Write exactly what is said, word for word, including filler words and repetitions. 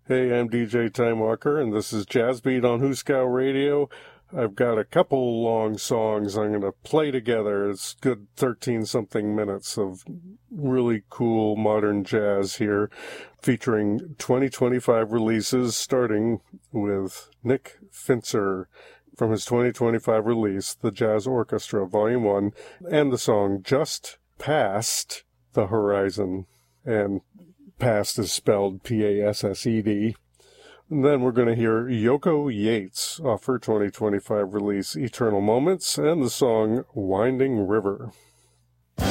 Hey, I'm D J Time Walker, and this is Jazz Beat on Hooskow Radio. I've got a couple long songs I'm going to play together. It's good thirteen-something minutes of really cool modern jazz here, featuring twenty twenty-five releases, starting with Nick Finzer from his twenty twenty-five release, The Jazz Orchestra, Volume one, and the song Just Past the Horizon. And past is spelled P A S S E D. And then we're going to hear Yoko Yates off her twenty twenty-five release, Eternal Moments, and the song Winding River.